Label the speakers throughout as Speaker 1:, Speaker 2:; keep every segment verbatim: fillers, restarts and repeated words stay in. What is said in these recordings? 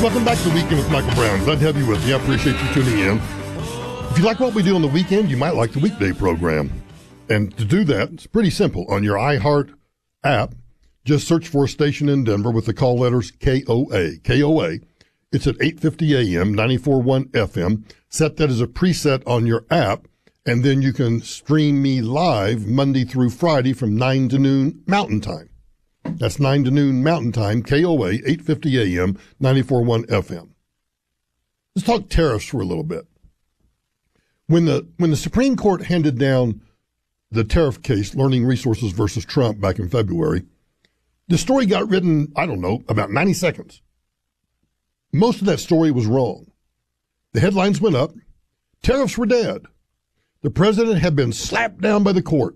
Speaker 1: Welcome back to The Weekend with Michael Brown. Glad to have you with me. I appreciate you tuning in. If you like what we do on the weekend, you might like the weekday program. And to do that, it's pretty simple. On your iHeart app, just search for a station in Denver with the call letters K O A. K O A. It's at eight fifty A M, ninety-four point one F M. Set that as a preset on your app, and then you can stream me live Monday through Friday from nine to noon Mountain Time. That's nine to noon Mountain Time, K O A, eight fifty A M, ninety-four point one F M. Let's talk tariffs for a little bit. When the when the Supreme Court handed down the tariff case, Learning Resources versus Trump, back in February, the story got written, I don't know, about ninety seconds. Most of that story was wrong. The headlines went up. Tariffs were dead. The president had been slapped down by the court.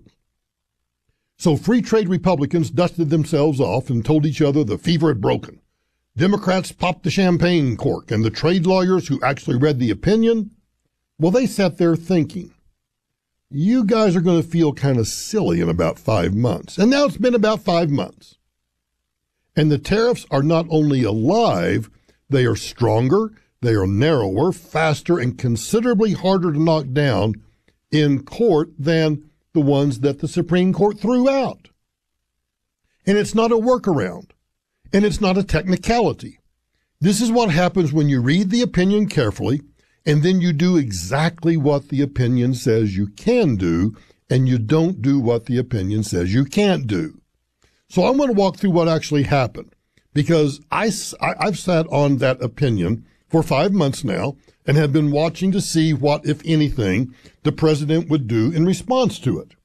Speaker 1: So free trade Republicans dusted themselves off and told each other the fever had broken. Democrats popped the champagne cork, and the trade lawyers who actually read the opinion, well, they sat there thinking, you guys are going to feel kind of silly in about five months. And now it's been about five months. And the tariffs are not only alive, they are stronger, they are narrower, faster, and considerably harder to knock down in court than the ones that the Supreme Court threw out. And it's not a workaround, and it's not a technicality. This is what happens when you read the opinion carefully, and then you do exactly what the opinion says you can do, and you don't do what the opinion says you can't do. So I'm going to walk through what actually happened, because I, I, I've sat on that opinion for five months now and have been watching to see what, if anything, the president would do in response to it.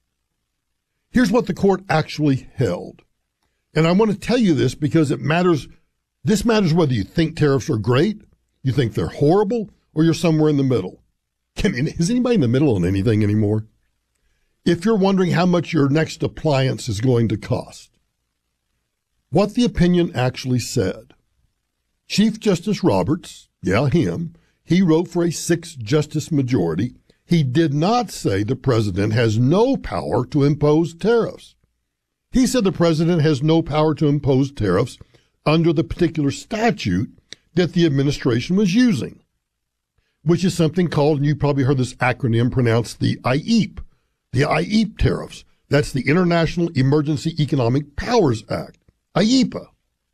Speaker 1: Here's what the court actually held. And I want to tell you this because it matters. This matters whether you think tariffs are great, you think they're horrible, or you're somewhere in the middle. Can, is anybody in the middle on anything anymore? If you're wondering how much your next appliance is going to cost, what the opinion actually said. Chief Justice Roberts, yeah, him, he wrote for a six-justice majority. He did not say the president has no power to impose tariffs. He said the president has no power to impose tariffs under the particular statute that the administration was using, which is something called, and you probably heard this acronym pronounced, the I E P, the I E P tariffs. That's the International Emergency Economic Powers Act, I E P A.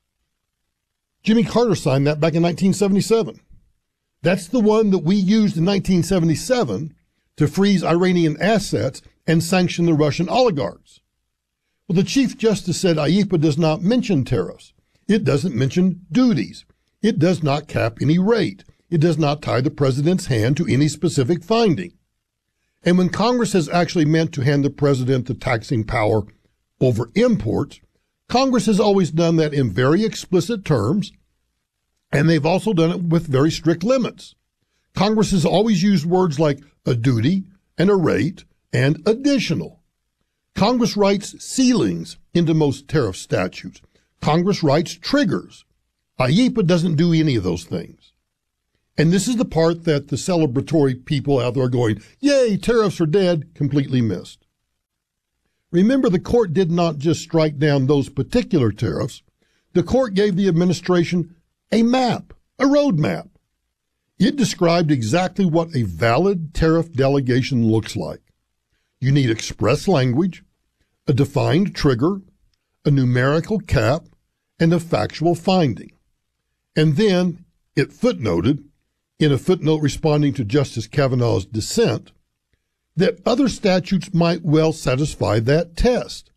Speaker 1: Jimmy Carter signed that back in nineteen seventy-seven. That's the one that we used in nineteen seventy-seven to freeze Iranian assets and sanction the Russian oligarchs. Well, the Chief Justice said I E P A does not mention tariffs. It doesn't mention duties. It does not cap any rate. It does not tie the president's hand to any specific finding. And when Congress has actually meant to hand the president the taxing power over imports, Congress has always done that in very explicit terms, and they've also done it with very strict limits. Congress has always used words like a duty and a rate and additional. Congress writes ceilings into most tariff statutes. Congress writes triggers. I E P A doesn't do any of those things. And this is the part that the celebratory people out there are going, yay, tariffs are dead, completely missed. Remember, the court did not just strike down those particular tariffs. The court gave the administration a map, a road map. It described exactly what a valid tariff delegation looks like. You need express language, a defined trigger, a numerical cap, and a factual finding. And then it footnoted, in a footnote responding to Justice Kavanaugh's dissent, that other statutes might well satisfy that test.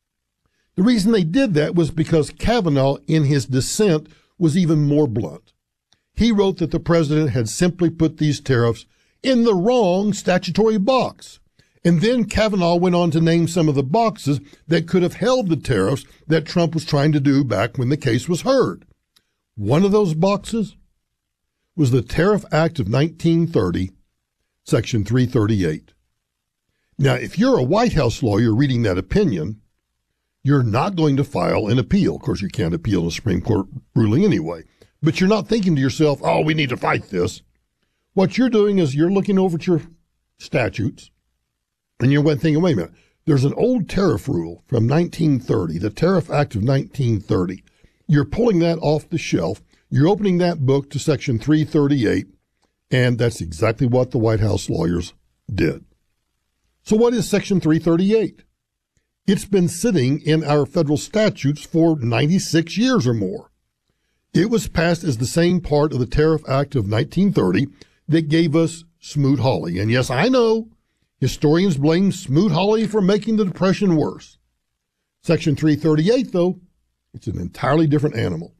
Speaker 1: The reason they did that was because Kavanaugh, in his dissent, was even more blunt. He wrote that the president had simply put these tariffs in the wrong statutory box. And then Kavanaugh went on to name some of the boxes that could have held the tariffs that Trump was trying to do back when the case was heard. One of those boxes was the Tariff Act of nineteen thirty, Section three thirty-eight. Now, if you're a White House lawyer reading that opinion, you're not going to file an appeal. Of course, you can't appeal a Supreme Court ruling anyway. But you're not thinking to yourself, oh, we need to fight this. What you're doing is you're looking over at your statutes, and you're thinking, wait a minute, there's an old tariff rule from nineteen thirty, the Tariff Act of nineteen thirty. You're pulling that off the shelf. You're opening that book to Section three thirty-eight, and that's exactly what the White House lawyers did. So what is Section three thirty-eight? It's been sitting in our federal statutes for ninety-six years or more. It was passed as the same part of the Tariff Act of nineteen thirty that gave us Smoot-Hawley. And yes, I know historians blame Smoot-Hawley for making the Depression worse. Section three thirty-eight, though, it's an entirely different animal.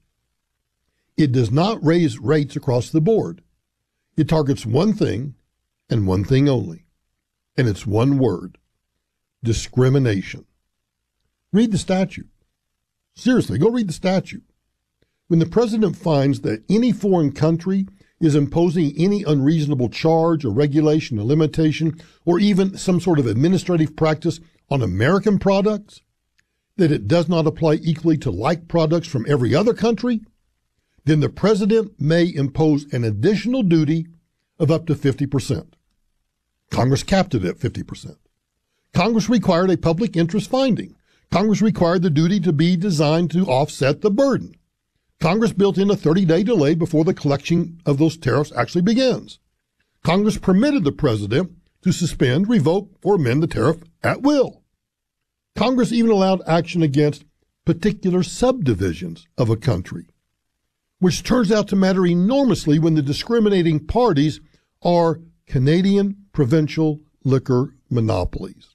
Speaker 1: It does not raise rates across the board. It targets one thing and one thing only, and it's one word: discrimination. Read the statute. Seriously, go read the statute. When the president finds that any foreign country is imposing any unreasonable charge or regulation or limitation or even some sort of administrative practice on American products, that it does not apply equally to like products from every other country, then the president may impose an additional duty of up to fifty percent. Congress capped it at fifty percent. Congress required a public interest finding. Congress required the duty to be designed to offset the burden. Congress built in a thirty-day delay before the collection of those tariffs actually begins. Congress permitted the president to suspend, revoke, or amend the tariff at will. Congress even allowed action against particular subdivisions of a country, which turns out to matter enormously when the discriminating parties are Canadian provincial liquor monopolies.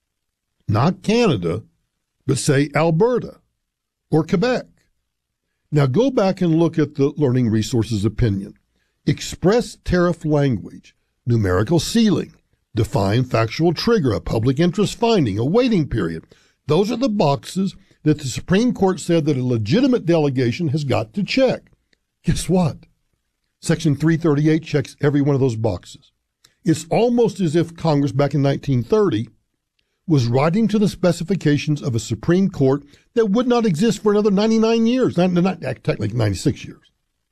Speaker 1: Not Canada, but say Alberta or Quebec. Now go back and look at the Learning Resources opinion. Express tariff language, numerical ceiling, define factual trigger, a public interest finding, a waiting period. Those are the boxes that the Supreme Court said that a legitimate delegation has got to check. Guess what? Section three thirty-eight checks every one of those boxes. It's almost as if Congress back in nineteen thirty was writing to the specifications of a Supreme Court that would not exist for another ninety-nine years, not, not technically ninety-six years.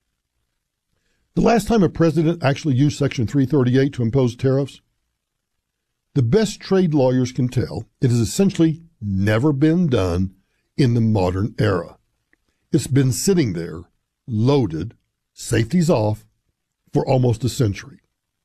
Speaker 1: The last time a president actually used Section three thirty-eight to impose tariffs, the best trade lawyers can tell it has essentially never been done in the modern era. It's been sitting there, loaded, safeties off, for almost a century.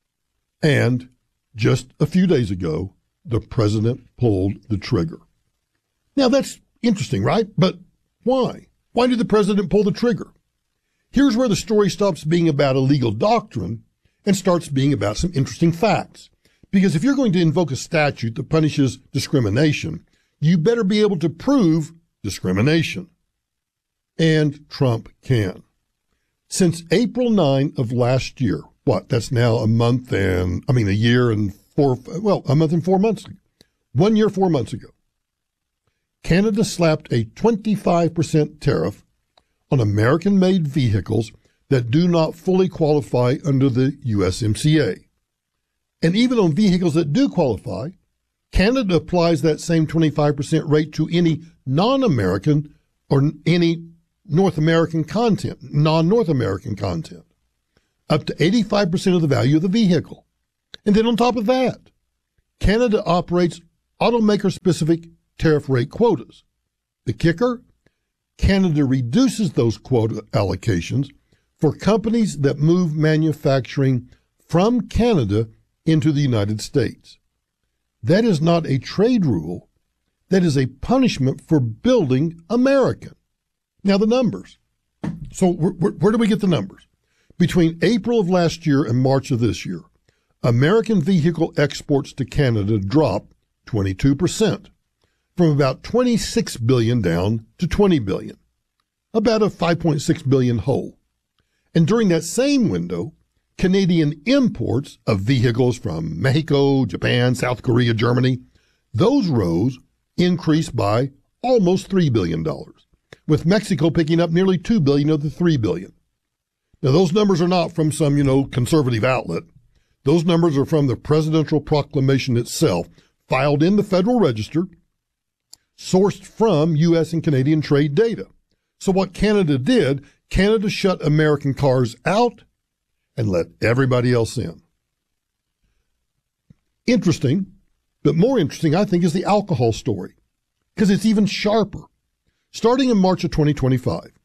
Speaker 1: And just a few days ago, the president pulled the trigger. Now that's interesting, right? But why? Why did the president pull the trigger? Here's where the story stops being about a legal doctrine and starts being about some interesting facts. Because if you're going to invoke a statute that punishes discrimination, you better be able to prove discrimination. And Trump can. Since April ninth of last year, what, that's now a month and, I mean, a year and four, well, a month and four months ago. One year, four months ago. Canada slapped a twenty-five percent tariff on American-made vehicles that do not fully qualify under the U S M C A. And even on vehicles that do qualify, Canada applies that same twenty-five percent rate to any non-American or any North American content, non-North American content, up to eighty-five percent of the value of the vehicle. And then on top of that, Canada operates automaker-specific tariff rate quotas. The kicker? Canada reduces those quota allocations for companies that move manufacturing from Canada into the United States. That is not a trade rule. That is a punishment for building American. Now the numbers. So where, where, where do we get the numbers? Between April of last year and March of this year, American vehicle exports to Canada dropped twenty-two percent, from about twenty-six billion dollars down to twenty billion dollars, about a five point six billion dollars hole. And during that same window, Canadian imports of vehicles from Mexico, Japan, South Korea, Germany, those rose, increased by almost three billion dollars, with Mexico picking up nearly two billion dollars of the three billion dollars. Now, those numbers are not from some, you know, conservative outlet. Those numbers are from the presidential proclamation itself, filed in the Federal Register, sourced from U S and Canadian trade data. So what Canada did, Canada shut American cars out and let everybody else in. Interesting, but more interesting, I think, is the alcohol story, because it's even sharper. Starting in March of twenty twenty-five,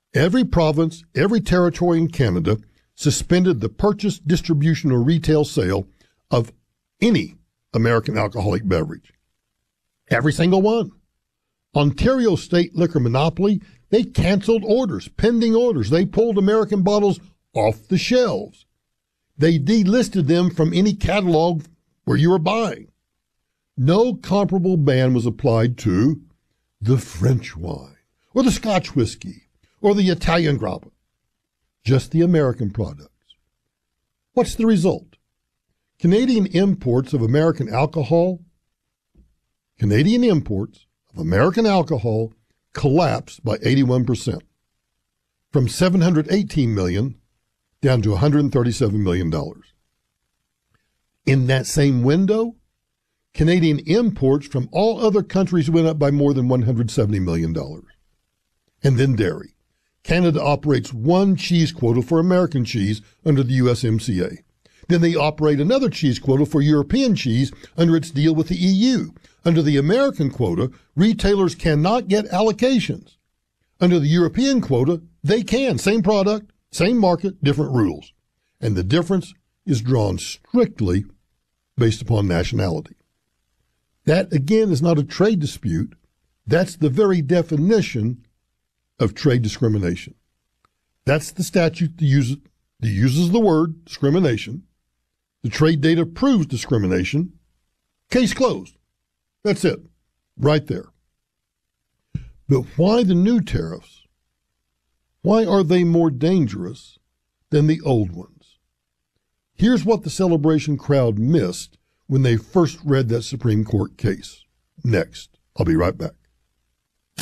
Speaker 1: Every province, every territory in Canada suspended the purchase, distribution, or retail sale of any American alcoholic beverage. Every single one. Ontario State Liquor Monopoly, they canceled orders, pending orders. They pulled American bottles off the shelves. They delisted them from any catalog where you were buying. No comparable ban was applied to the French wine, or the Scotch whiskey, or the Italian grappa. Just the American products. What's the result? Canadian imports of American alcohol, Canadian imports of American alcohol collapsed by eighty-one percent, from seven hundred eighteen million dollars down to one hundred thirty-seven million dollars. In that same window, Canadian imports from all other countries went up by more than one hundred seventy million dollars. And then dairy. Canada operates one cheese quota for American cheese under the U S M C A. Then they operate another cheese quota for European cheese under its deal with the E U. Under the American quota, retailers cannot get allocations. Under the European quota, they can. Same product, same market, different rules. And the difference is drawn strictly based upon nationality. That, again, is not a trade dispute. That's the very definition of trade discrimination. That's the statute that uses, that uses the word discrimination. The trade data proves discrimination. Case closed. That's it. Right there. But why the new tariffs? Why are they more dangerous than the old ones? Here's what the Celebration crowd missed when they first read that Supreme Court case. Next. I'll be right back.